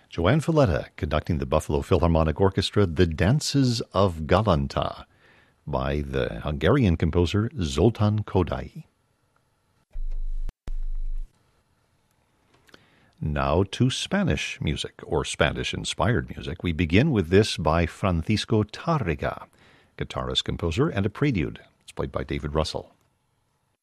Joanne Falletta conducting the Buffalo Philharmonic Orchestra, The Dances of Galanta, by the Hungarian composer Zoltán Kodály. Now to Spanish music, or Spanish-inspired music. We begin with this by Francisco Tárrega, guitarist, composer, and a prelude. It's played by David Russell.